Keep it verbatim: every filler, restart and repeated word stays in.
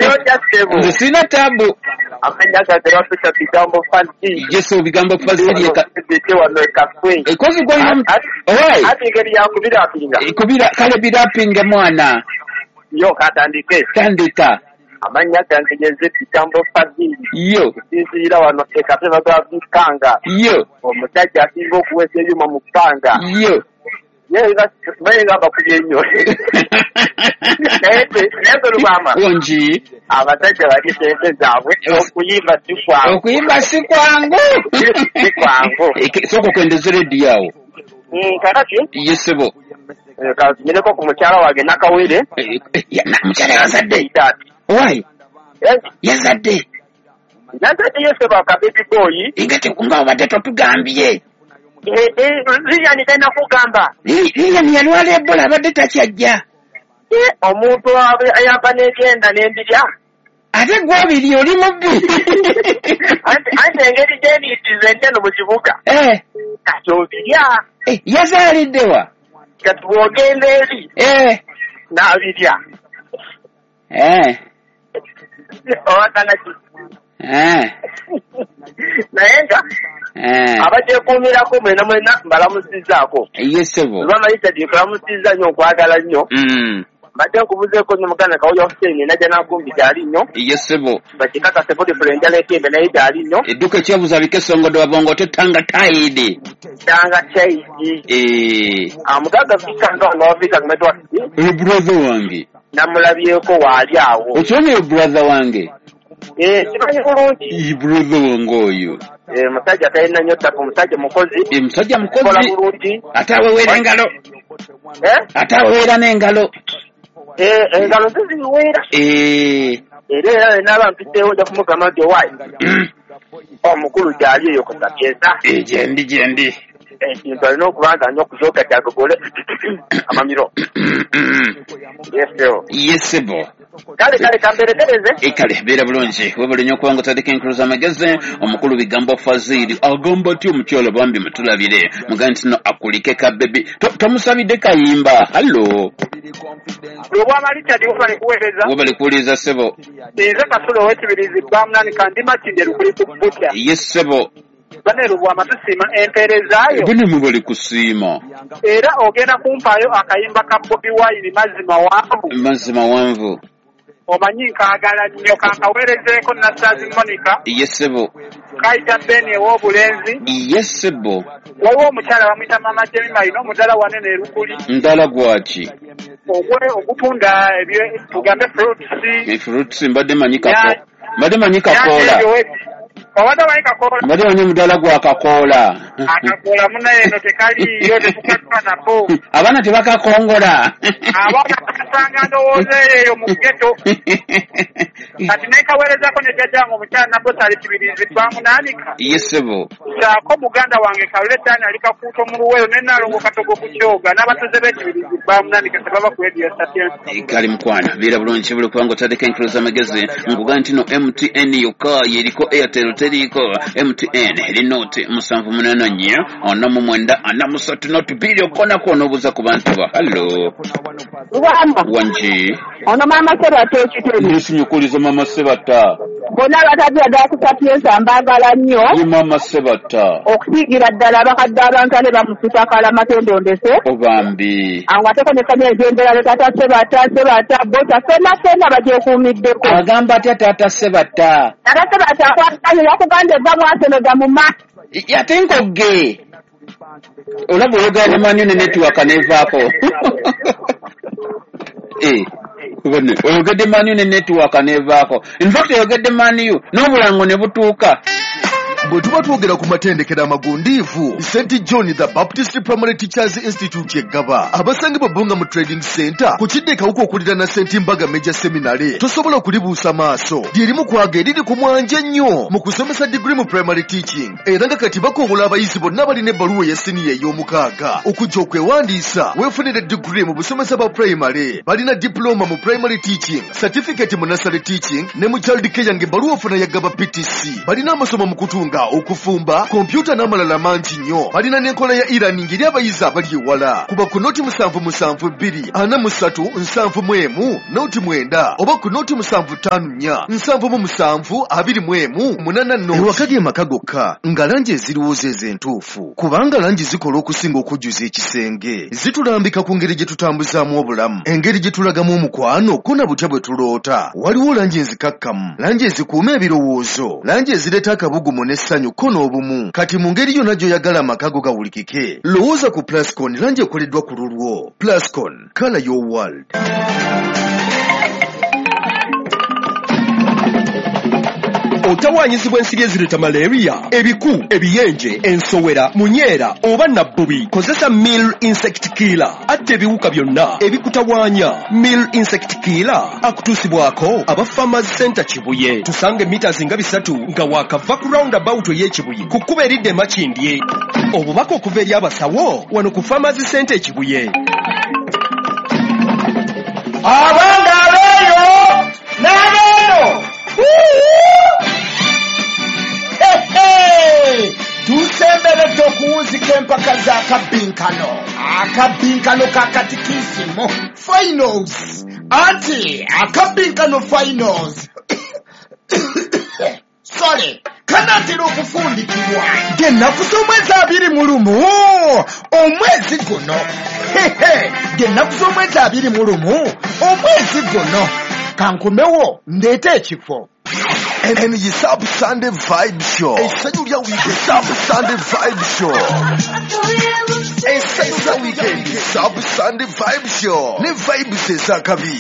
Nze sina tabu. Amanya gaga wafisa bigambo fanti. Yeso bigambo fazili ka. Wano ekafwe. Ekozi kwa ino. Owai. Ati ngeri ya kubira pinga. Kubira kale bira pinga mwana. Yo katandike. Tandika. Amanya gangeze bigambo fazili. Yo. Sisira wano ekafwe baga bikanga. Yo. Omusajja asinga okuwesa ebyuma mu ppanga. Yo. Yenga yenga bakubye nnyo. Ete nezo lubama. Onji. Abasajja bali sente zaabwe okuyimba si kwangu. Okuyimba si kwangu. Si kwangu. Soko kwendeze redio yawo. Mm kanaki? Yesebo. Kazimireko ku mukyala wange Nakawere. Na mukyala yazadde. Why? Yazadde. Yazadde yesebo aka baby boy. Ingati kunga obadde totugambye. Eh eh Lilian tena kugamba. Lilian yalwala Ebola abadde takyajja. Eh omuntu ayamba n'egenda n'embirya. Ate gwabiri oli mubbi. Ante ante engeri gy'endiitiza enjano mu kibuga. Eh. Kati obirya. Eh yazaalidde wa? Kati bw'ogenda eri. Eh. N'abirya. Eh. Owatana ki? Eh. Naye nga eh abagyekuumirako mwena mwena mbalamusizaako. Yesebo. Lwamayita dikulamusiza nnyo okwagala nnyo. Mm. Mbadde nkubuzeeko n'omuganda Kawulya Hussein najja n'akumbi gyali nnyo. Yesebo. Bakikakase buli fulenda n'ekembe naye gyali nnyo. Edduka ekyebuuza bikesongodo wabongo tetanga taidi. Tanga taidi. Eh. Amugaga fikanga n'ovika kumedwa. Oyo brother wange. Namulabyeko waali awo. Okimanyi oyo brother wange? Eh, kimanyi bulungi. Iyi brother wange oyo. Eh, musajja talina nnyo ttaka, musajja mukozi. Eh, musajja mukozi. Kola bulungi. Ate aweweera engalo. Eh? Ate aweweera n'engalo. Eh, engalo ziziweera. Eh. Era n'aba mpitteewo nja kumugamba nti owaayi. Omukulu gyali eyo ku Sapienza. Eh, gyendi gyendi. Ekintu alina okuba nga nnyo okuzooka gyagogole amamiro. Yesebo. Yesebo. Kale kale kamberetereze. E kale beera bulungi webale nnyo okuba nga otandika enkuluza amagezi omukulu bigambo Fazili agamba ati omukyala bambi mutulabire mugandi nti no akulike ka bebi tomusabidde kayimba. Hallo Lubwama Richard webale kuweereza. webale kuwuliriza sebo. Nze Kasulo w'ekibirizi bamunani kandima kinde lukuli ku butya. Yes sebo. Bane Lubwama tusiima empeerezaayo. Bune mubale kusiima. Era ogenda kumpaayo akayimba ka Bobi Wine mazima wanvu. Mazima wanvu. Omanyi nkaagala nnyo kankaweerezeeko Nassaazi Monica. Yes sebo. Kayita Ben ew'obulenzi. Yes sebo. Waliwo omukyala bamuyita Mama Jemima alina omuddala wanene erukuli. Ndala gwaki? Ogwe ogutunda ebyo tugambe fruits. Fruits mbadde manyi kako. Mbadde manyi kakoola. Obadde manyi kakoola. Mbadde manyi omuddala gwa kakoola. Akakoola munaye eno tekaliyo tekukatwa nako. Abaana tebakakongola. Abaana bakasanga ndowooza eyo mu ghetto. Kati nekaweerezaako ne jjajjange omukyala Nabosali Kibirizi bamunaanika. Yesebo. Saako muganda wange Kalule Tani ali Kakuuto mu Luweero ne Naalongo Katogo ku Kyoga n'abatuze b'Ekibirizi bamunaanika tebaba ku Radio Sapienza. Kali mukwana beera bulungi buli kubanga otandika enkuluza amagezi nguga nti no M T N yokka yeriko Airtel teriko M T N eri nooti musanvu munaana nnya ana mu mwenda ana mu ssatu nooti bbiri okkonako onoobuuza ku bantu ba. Hallo Lubwama. Wanji. Ono Maama Sebata ekitebe. Nsinyukuliza Maama Sebata. Bonna abatadde ku Sapienza mbaagala nnyo. Ye Maama Sebata. Okusiigira ddala abakadde abankale bamusita kala matondondese. Obambi. Awo ateko ne kanya egendera le tata Sebata Sebata bota fena fena bagyekuumiddeko. Agamba atya taata Sebata. Tata Sebata akwatanye yakuganda eva mu Arsenal mu ma. Yate nkogge. Olaba oyogera ne Man U ne network neevaako. Eh. Bone oyogedde Man U ne network neevaako. In fact oyogedde Man U n'obulango ne butuuka. Bwe tuba twogera ku matendekero amagundiivu Saint John the Baptist Primary Teachers Institute yeggaba abasangibwa Bunga mu Trading Center ku kiddekawuko okulira na Saint Mbaga Major Seminary tosobola okulibuusa maaso lyerimu kwaga eriri ku mwanje nnyo mu kusomesa degree mu primary teaching era nga kati bakobola abayizi bonna balina ebbaluwa ya siniya ey'omukaaga okujja okwewandiisa weefunire degree mu busomesa bwa primary balina diploma mu primary teaching certificate mu nursery teaching ne mu child care ng'ebbaluwa ofuna yaggaba P T C balina amasomo mu kutunga nga okufumba kompyuta n'amalala mangi nnyo. Balina n'enkola ya e-learning eri abayizi abali ewala. Kuba ku noti musanvu musanvu bbiri ana mu ssatu nsanvu mu emu noti mwenda oba ku noti musanvu ttaano nnya nsanvu mu musanvu abiri mu emu munaana noti. Ewaka gy'emaka gokka nga langi eziriwo z'entuufu, kubanga langi zikola okusinga okujjuza ekisenge. Zitulambika ku ngeri gye tutambuzaamu obulamu, engeri gye tulagamu omukwano ko na butya bwe tuloota. Waliwo langi enzikakkamu, langi ezikuuma ebirowoozo, langi ezireeta akabugumu n'essanyu ko n'obumu. Kati mu ngeri yonna gy'oyagala amaka go gawulikike, lowooza ku Plascon, langi ekoleddwa ku lulwo. Plascon, color your world. Otawaanyizibwa ensiri ezireeta malaria, ebiku, ebiyenje, ensowera, munyeera oba nabbubi, kozesa Mill Insect Killer. Atta ebiwuka byonna ebikutawaanya. Mill Insect Killer akutuusibwako aba Farmers Center Kibuye. Tusange mita zinga bisatu nga waakava ku roundabout ey'Ekibuye ku kkubo eridda e Makindye. Obubaka okuva eri abasawo wano ku Farmers Center Kibuye. Abanga abeeyo n'abeeno tusemberedde okuwunzika empaka z'akabinkano. Akabinkano ka katikisimo finals, anti akabinkano finals sorry kanatera okufundikibwa ng'ennaku z'omwezi abiri mu lumu omwezi guno. ng'ennaku z'omwezi abiri mu lumu omwezi guno kankomewo ndeete ekifo. And ye Sub Sunday Vibe Show. Essanyu lya weekend Sub Sunday Vibe Show. Essanyu lya weekend Sub Sunday Vibe Show. Ne vibes ez'akabi.